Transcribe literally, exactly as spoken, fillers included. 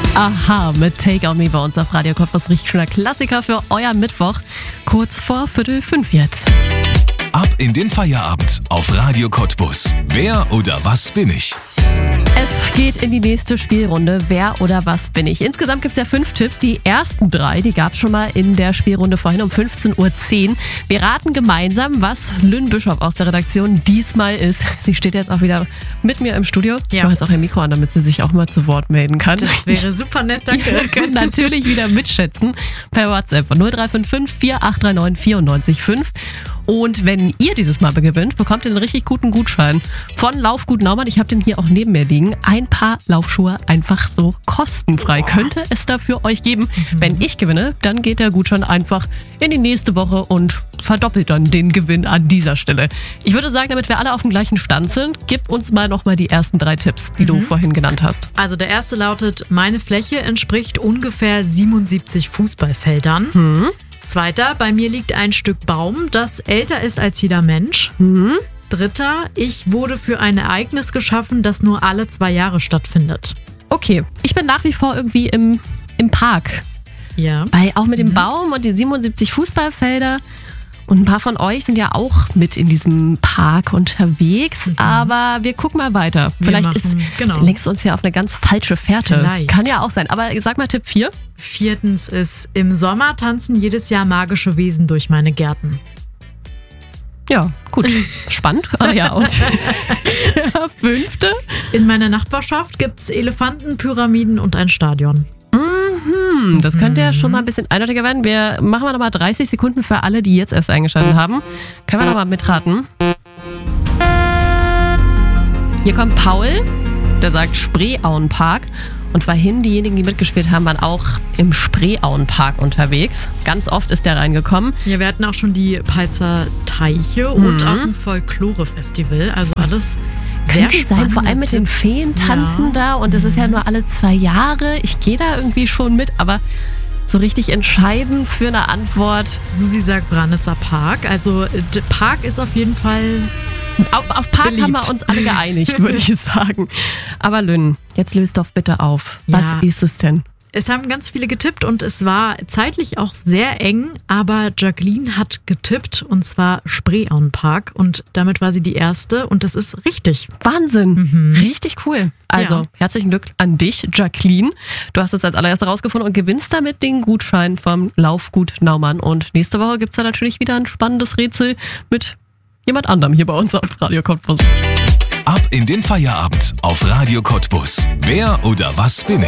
Aha, mit Take On Me bei uns auf Radio Cottbus. Richtig schöner Klassiker für euer Mittwoch. Kurz vor Viertel fünf jetzt. Ab in den Feierabend auf Radio Cottbus. Wer oder was bin ich? Es geht in die nächste Spielrunde. Wer oder was bin ich? Insgesamt gibt es ja fünf Tipps. Die ersten drei, die gab es schon mal in der Spielrunde vorhin um fünfzehn Uhr zehn. Wir raten gemeinsam, was Lynn Bischof aus der Redaktion diesmal ist. Sie steht jetzt auch wieder mit mir im Studio. Ich Ja. mache jetzt auch ihr Mikro an, damit sie sich auch mal zu Wort melden kann. Das wäre super nett, danke. Ihr könnt natürlich wieder mitschätzen per WhatsApp null drei fünf fünf vier acht drei neun vier neun fünf. Und wenn ihr dieses Mal gewinnt, bekommt ihr einen richtig guten Gutschein von Laufgut Naumann. Ich habe den hier auch neben mir liegen. Ein Paar Laufschuhe einfach so kostenfrei. Könnte es dafür euch geben. Mhm. Wenn ich gewinne, dann geht der Gutschein einfach in die nächste Woche und verdoppelt dann den Gewinn an dieser Stelle. Ich würde sagen, damit wir alle auf dem gleichen Stand sind, gib uns mal nochmal die ersten drei Tipps, die mhm. du vorhin genannt hast. Also der erste lautet, meine Fläche entspricht ungefähr siebenundsiebzig Fußballfeldern. Mhm. Zweiter, bei mir liegt ein Stück Baum, das älter ist als jeder Mensch. Mhm. Dritter, ich wurde für ein Ereignis geschaffen, das nur alle zwei Jahre stattfindet. Okay, ich bin nach wie vor irgendwie im, im Park. Ja. Weil auch mit dem Baum und den siebenundsiebzig Fußballfelder und ein paar von euch sind ja auch mit in diesem Park unterwegs. Mhm. Aber wir gucken mal weiter. Wir Vielleicht machen, ist, genau. lenkst du uns ja auf eine ganz falsche Fährte. Vielleicht. Kann ja auch sein. Aber sag mal Tipp vier. Viertens ist, im Sommer tanzen jedes Jahr magische Wesen durch meine Gärten. Ja, gut. Spannend. Ah, ja, und der fünfte? In meiner Nachbarschaft gibt es Elefanten, Pyramiden und ein Stadion. Mhm, das könnte ja schon mal ein bisschen eindeutiger werden. Wir machen mal nochmal dreißig Sekunden für alle, die jetzt erst eingeschaltet haben. Können wir nochmal mitraten? Hier kommt Paul, der sagt Spreeauenpark. Und vorhin diejenigen, die mitgespielt haben, waren auch im Spreeauenpark unterwegs. Ganz oft ist der reingekommen. Ja, wir hatten auch schon die Peitzer Teiche Mhm. und auch ein Folklore-Festival. Also alles sehr Könnte sein, spannende vor allem mit den Tipps. Feen tanzen Ja. da. Und das ist ja nur alle zwei Jahre. Ich gehe da irgendwie schon mit, aber so richtig entscheiden für eine Antwort. Susi sagt Branitzer Park. Also der Park ist auf jeden Fall... Auf, auf Park beliebt. haben wir uns alle geeinigt, würde ich sagen. Aber Lynn, jetzt löst doch bitte auf. Was Ja. ist es denn? Es haben ganz viele getippt und es war zeitlich auch sehr eng, aber Jacqueline hat getippt und zwar Spreeauenpark und damit war sie die Erste und das ist richtig. Wahnsinn. Richtig cool. Also, Ja. herzlichen Glück an dich, Jacqueline. Du hast es als allererste rausgefunden und gewinnst damit den Gutschein vom Laufgut Naumann. Und nächste Woche gibt es dann natürlich wieder ein spannendes Rätsel mit jemand anderem hier bei uns auf Radio Cottbus. Ab in den Feierabend auf Radio Cottbus. Wer oder was bin ich?